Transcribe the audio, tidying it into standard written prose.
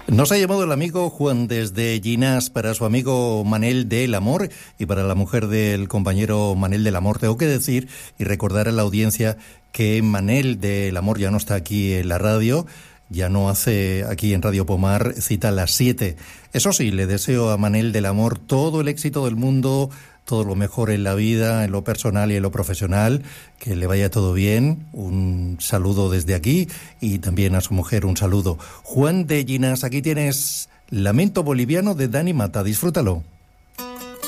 Nos ha llamado el amigo Juan desde Llinás para su amigo Manel del Amor y para la mujer del compañero Manel del Amor. Tengo que decir y recordar a la audiencia que Manel del Amor ya no está aquí en la radio, ya no hace aquí en Radio Pomar cita a las 7. Eso sí, le deseo a Manel del Amor todo el éxito del mundo, todo lo mejor en la vida, en lo personal y en lo profesional, que le vaya todo bien. Un saludo desde aquí y también a su mujer un saludo. Juan de Llinás, aquí tienes Lamento Boliviano de Dani Mata, disfrútalo.